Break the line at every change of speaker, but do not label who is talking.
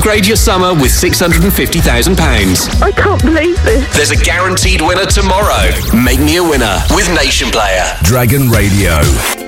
Upgrade your summer with £650,000.
I can't believe this.
There's a guaranteed winner tomorrow. Make me a winner with Nation Player.
Dragon Radio.